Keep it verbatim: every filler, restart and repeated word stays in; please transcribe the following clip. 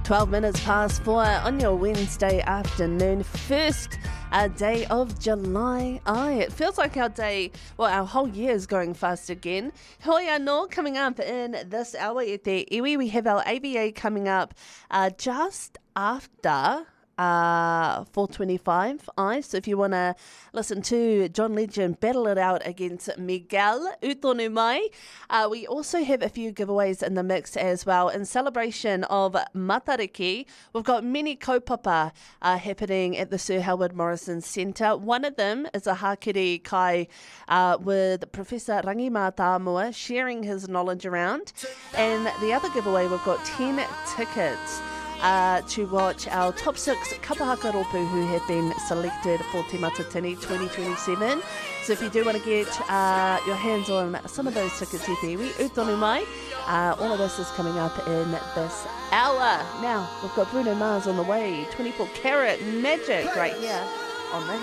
twelve minutes past four on your Wednesday afternoon, first uh, day of July. Aye, it feels like our day, well, our whole year is going fast again. Hoi anō, coming up in this hour e te iwi, we have our A B A coming up uh, just after Uh, four twenty-five, aye. So if you want to listen to John Legend battle it out against Miguel Utonu Mai, uh, we also have a few giveaways in the mix as well. In celebration of Matariki, we've got many kaupapa uh, happening at the Sir Howard Morrison Centre. One of them is a Hakiri Kai uh, with Professor Rangima Tāmua sharing his knowledge around. And the other giveaway, we've got ten tickets Uh, to watch our top six kapahaka ropu who have been selected for Te Matatini twenty twenty-seven. So if you do want to get uh, your hands on some of those tickets, e te iwi, utonu mai, uh, all of this is coming up in this hour. Now, we've got Bruno Mars on the way, twenty-four karat magic right here on the